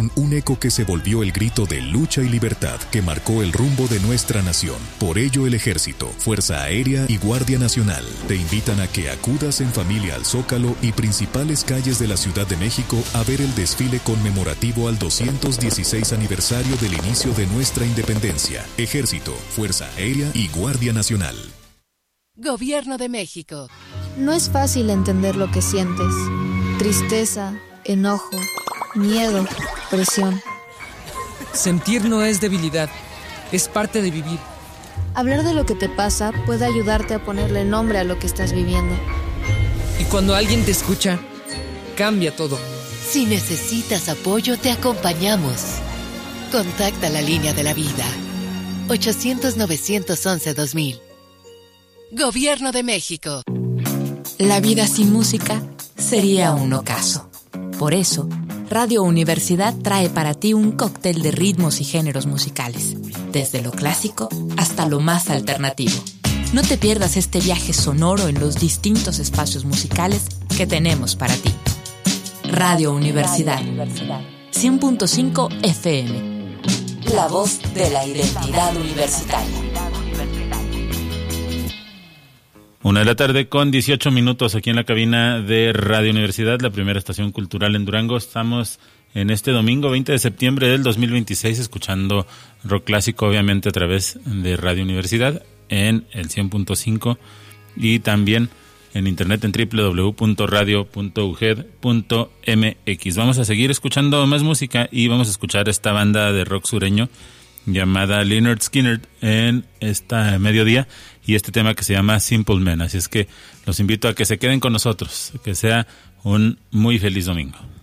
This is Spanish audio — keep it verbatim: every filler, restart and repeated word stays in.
fueron un eco que se volvió el grito de lucha y libertad que marcó el rumbo de nuestra nación. Por ello, el Ejército, Fuerza Aérea y Guardia Nacional te invitan a que acudas en familia al Zócalo y principales calles de la Ciudad de México a ver el desfile conmemorativo al doscientos dieciséis aniversario del inicio de nuestra independencia. Ejército, Fuerza Aérea y Guardia Nacional. Gobierno de México. No es fácil entender lo que sientes. Tristeza, enojo, miedo, presión. Sentir no es debilidad, es parte de vivir. Hablar de lo que te pasa puede ayudarte a ponerle nombre a lo que estás viviendo. Y cuando alguien te escucha, cambia todo. Si necesitas apoyo, te acompañamos. Contacta la línea de la vida. ochocientos, novecientos once, dos mil. Gobierno de México. La vida sin música sería un ocaso. Por eso, Radio Universidad trae para ti un cóctel de ritmos y géneros musicales, desde lo clásico hasta lo más alternativo. No te pierdas este viaje sonoro en los distintos espacios musicales que tenemos para ti. Radio Universidad, cien punto cinco F M. La voz de la identidad universitaria. Una de la tarde con dieciocho minutos aquí en la cabina de Radio Universidad, la primera estación cultural en Durango. Estamos en este domingo veinte de septiembre del dos mil veintiséis escuchando rock clásico, obviamente a través de Radio Universidad en el cien punto cinco y también en internet en doble u doble u doble u punto radio punto u g e d punto m x. Vamos a seguir escuchando más música y vamos a escuchar esta banda de rock sureño llamada Lynyrd Skynyrd en esta mediodía y este tema que se llama Simple Man. Así es que los invito a que se queden con nosotros, que sea un muy feliz domingo.